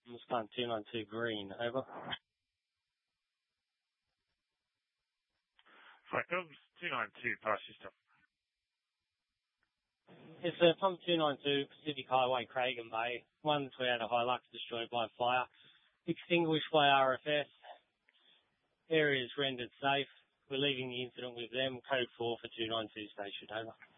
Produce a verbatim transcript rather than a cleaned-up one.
Mustang two nine two green, over. Flackums, two nine two, pass system. It's a pump two nine two, Pacific Highway, Craig and Bay. One Toyota Hilux destroyed by fire. Extinguished by R F S. Area is rendered safe. We're leaving the incident with them. Code four for two nine two station, over.